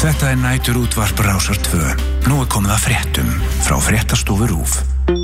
Þetta næturútvarp Rásar 2. Nú komið að fréttum frá Fréttastofu RÚV.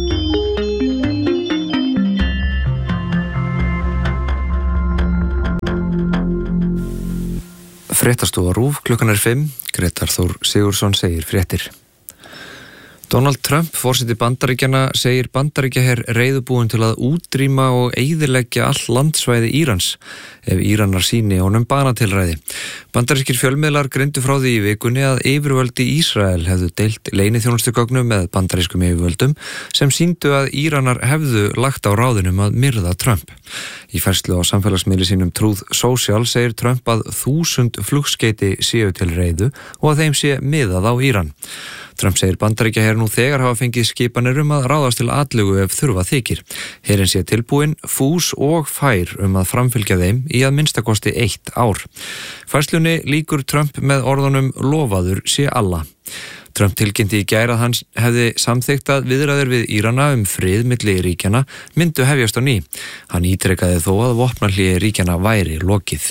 Fréttastofa RÚV, klukkan 5, Grétar Þór Sigurðsson segir fréttir. Donald Trump, forseti Bandaríkjanna, segir Bandaríkjaher reiðubúin til að útrýma og eyðileggja all landsvæði Írans ef Íranar sýni honum banatilræði. Bandarískir fjölmiðlar greindu frá því í vikunni að yfirvöld í Ísrael hefðu deilt leyniþjónustugögnum með bandarískum yfirvöldum sem sýndu að Íranar hefðu lagt á ráðinum að myrða Trump. Í færslu á samfélagsmiðli sínum Truth Social segir Trump að 1000 flugskeyti séu til reiðu og að þeim sé miðað á Íran. Trump segir Bandaríkjaher nú þegar hafa fengið skipanir að ráðast til atlögu ef þurfa þykir. Herinn sé tilbúinn, fús og fær að framfylgja þeim í að minnstakosti 1 ár. Færslunni lýkur Trump með orðunum lofaður sé Allah. Trump tilkynnti í gær að hann hefði samþykkt að viðræður við Írana frið milli ríkjanna myndu hefjast á ný. Hann ítrekaði þó að vopnahléi ríkjanna væri lokið.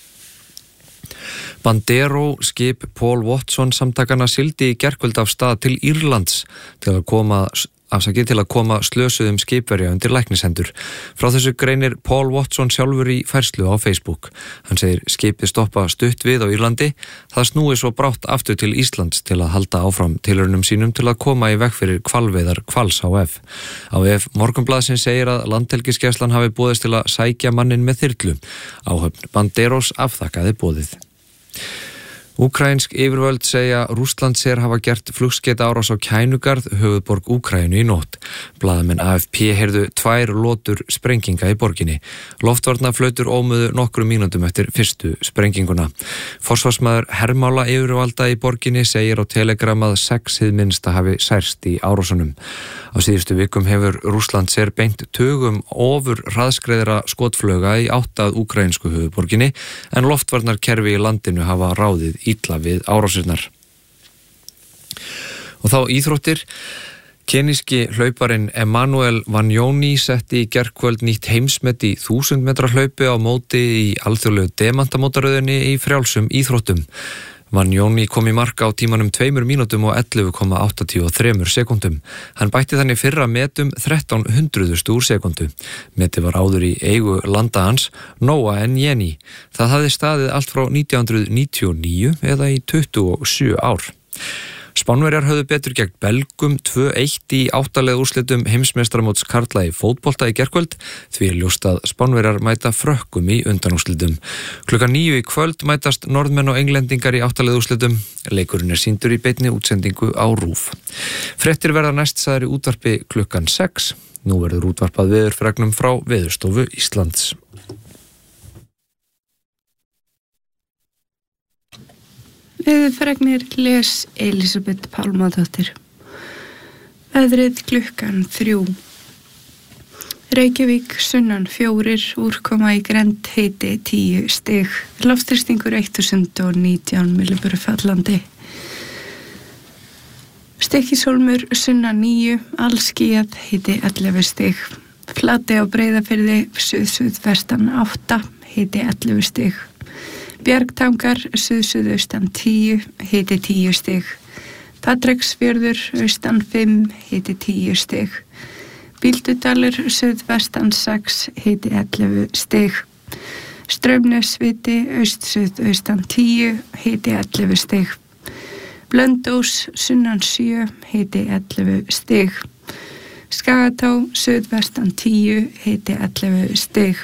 Bandero skip Paul Watson samtakana sigldi í gærkvöld af stað til Írlands til að koma slösuðum skipverja undir læknishendur. Frá þessu greinir Paul Watson sjálfur í færslu á Facebook. Hann segir skipið stoppa stutt við á Írlandi, það snúi svo brátt aftur til Íslands til að halda áfram tilraunum sínum til að koma í veg fyrir hvalveiðar Hvals HF. Á vef Morgunblaðsins segir að Landhelgisgæslan hafi boðist til að sækja manninn með þyrlu. Áhöfn Banderos afþakkaði boðið. Úkraínsk yfirvöld segja Rússlandsher hafa gert flugskeytaárás á Kænugarð, höfuðborg Úkraínu í nótt. Blaðamenn AFP heyrðu 2 lotur sprenginga í borginni. Loftvarnaflautur ómuðu nokkrum mínútum eftir fyrstu sprenginguna. Forsvarsmaður hermála yfirvalda í borginni segir á Telegram að 6 hið minnsta hafi særst í árásunum. Á síðustu vikum hefur Rússlandsher beint tugum ofur hraðskreiðra skotflauga í átt að úkraínsku höfuðborginni en loftvarnarkerfi í landinu hafa ráðið illa við árásirnar. Og þá íþróttir. Keníski hlauparinn Emanuel Wanyoni setti í gærkvöld nýtt heimsmet í 1000 metra hlaupi á móti í alþjóðlegu demantamótaröðinni í frjálsum íþróttum. Wanyoni kom í mark á tímanum 2 mínútum og 11,83 sekúndum. Hann bætti þannig fyrra metum 1300 úr sekundu. Meti var áður í eigu landa hans, Noah Njeni. Það hafði staðið allt frá 1999 eða í 27 ár. Spánverjar höfðu betur gegn Belgum 2-1 í 8 úrslitum heimsmeistaramóts karla í fótbolta í gærkvöld, því ljóst að Spánverjar mæta Frökkum í undanúrslitum. Klukkan 9 í kvöld mætast Norðmenn og Englendingar í 8 úrslitum. Leikurinn sýndur í beinni útsendingu á RÚV. Fréttir verða næst sagðar í útvarpi klukkan 6. Nú verður útvarpað veðurfregnum frá Veðurstofu Íslands. Veðurfregnir les Elísabet Pálmadóttir. Veðrið klukkan 3. Reykjavík sunnan 4, úrkoma í grennd, hiti 10 stig. Loftþrýstingur 1019 millibur fallandi. Stykkishólmur sunnan 9, allskýjað, hiti 11 stig. Flatey á Breiðafirði suð-suðvestan 8, hiti 11 stig. Bjargtangar suð-suðaustan 10, hiti 10 stig. Patreksfjörður austan 5, hiti 10 stig. Bíldudalur suðvestan 6, hiti 11 stig. Straumnesviti aust-suðaustan 10, hiti 11 stig. Blöndós sunnan 7, hiti 11 stig. Skagatá suðvestan 10, hiti 11 stig.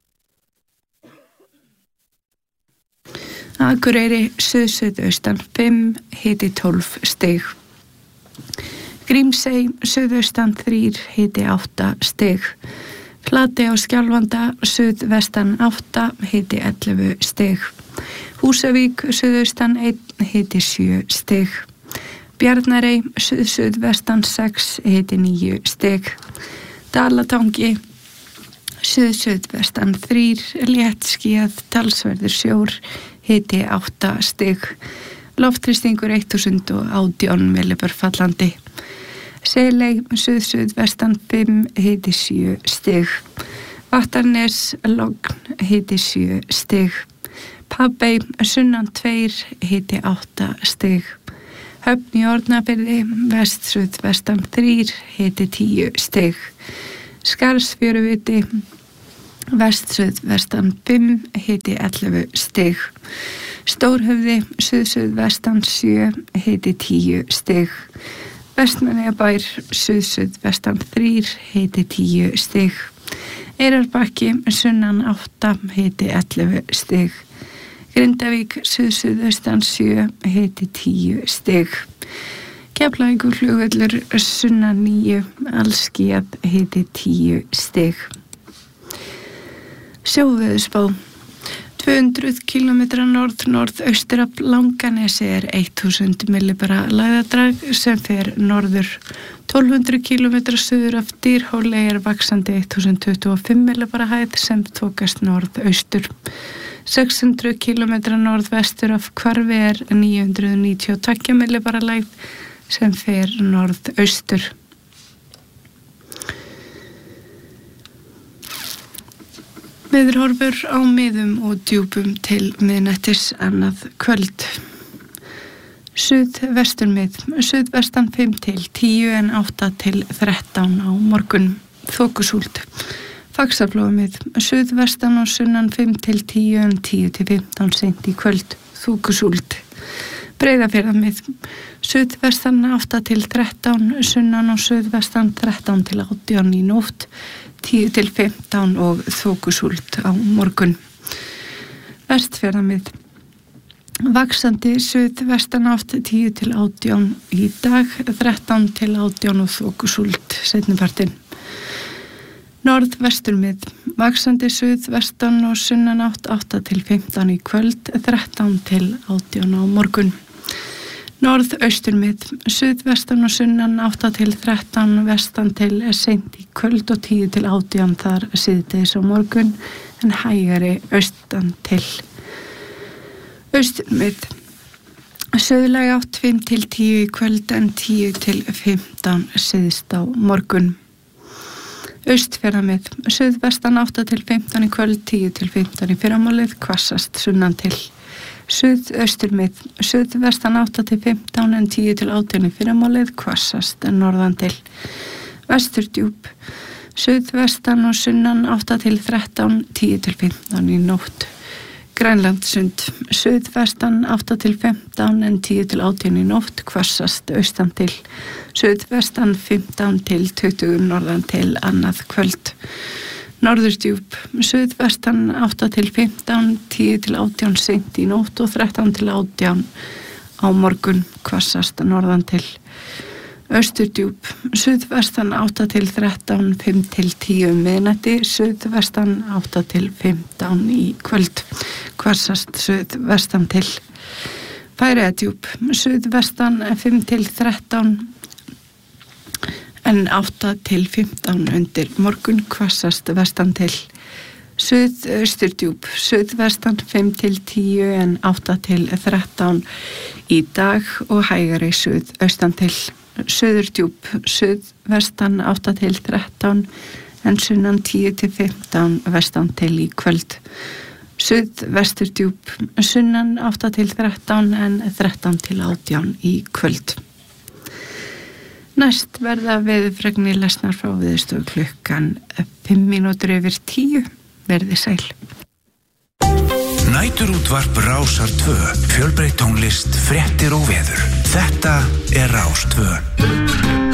Akureyri suð-suðaustan 5, hiti 12 stig. Grímsey suðaustan 3, hiti 8 stig. Flatey á Skjálfanda suðvestan 8, hiti 11 stig. Húsavík suðaustan 1, hiti 7 stig. Bjarnarey suð-suðvestan 6, hiti 9 stig. Dalatangi suð-suðvestan 3, léttskýjað, talsverður sjór, hiti 8 stig. Loftþrýstingur 1018 millibur fallandi. Seley suð-suðvestan 5, hiti 7 stig. Vattarnes Logn, hiti 7 stig. Papey, sunnan 2, hiti 8 stig. Höfn í Hornafirði, vest-suðvestan 3, hiti 10 stig. Skarðsfjöruviti, vest-suðvestan 5, hiti 11 stig. Stórhöfði, suð-suðvestan 7, hiti 10 stig. Vestmannaeyjabær, suð-suðvestan 3, hiti 10 stig. Eyrarbakki, sunnan 8, hiti 11 stig. Grindavík, suð-suðaustan 7, hiti 10 stig. Keflavíkurflugvöllur, sunnan 9, allskýjað, hiti 10 stig. Sjóveðurspá. 200 km norð-norðaustur af Langanesi 1000 millibara lægðadrag sem fer norður. 1200 km suður af Dýrhóli vaxandi 1025 millibara hæð sem þokast norðaustur. 600 km norðvestur af Hvarfi 992 millibara lægð sem fer norðaustur. Veðurhorfur á miðum og djúpum til miðnættis annað kvöld. Suðvesturmið, suðvestan 5 til 10 en 8 til 13 á morgun. Þokusúld. Faxaflóamið, suðvestan og sunnan 5 til 10 en 10 til 15 seint í kvöld. Þokusúld. Breiðafjarðarmið, suðvestan 8 til 13, sunnan og suðvestan 13 til 18 í nótt. 10 til 15 og þokusúld á morgun. Vestfjarðarmið. Vaxandi suðvestan átt 10 til 18 í dag, 13 til 18 og þokusúld seinnipartinn. Norðvesturmið. Vaxandi suðvestan og sunnan átt 8 til 15 í kvöld, 13 til 18 á morgun. Norðausturmið, suðvestan og sunnan 8 til 13, vestan til seint í kvöld og 10 til 18 þar síðdegis á morgun, en hægari austan til. Austurmið, suðlæg átt 5 til 10 í kvöld en 10 til 15 síðst á morgun. Austfjarðarmið, suðvestan 8 til 15 í kvöld, 10 til 15 í fyrramálið, hvassast sunnan til. Suðausturmið, suðvestan 8 til 15 en 10 til 18 í fyrramálið, hvassast en norðan til. Vesturdjúp, suðvestan og sunnan 8 til 13, 10 til 15 í nótt. Grænlandssund, suðvestan 8 til 15 en 10 til 18 í nótt, hvassast austan til. Suðvestan 15 til 20 norðan til annað kvöld. Norðurdjúp, suðvestan 8 til 15, 10 til 18 seint í nótt og 13 til 18 á morgun, hvassast norðan til. Austurdjúp, suðvestan 8 til 13, 5 til 10 miðnætti, suðvestan 8 til 15 í kvöld, hvassast suðvestan til. Færeyjadjúp, suðvestan 5 til 13, en 8 til 15 undir morgun, hvassast vestan til. Suðausturdjúp, suðvestan 5 til 10 en 8 til 13 í dag og hægari suðaustan til. Suðurdjúp, suðvestan 8 til 13 en sunnan 10 til 15 vestan til í kvöld. Suðvesturdjúp, sunnan 8 til 13 en 13 til 18 í kvöld. Næst verða veðurfregnir lesnar frá Veðurstofu klukkan 5 mínútur yfir 10. Verði sæl. Næturútvarp Rásar 2. Fjölbreytt tónlist, fréttir og veður. Þetta er Rás 2.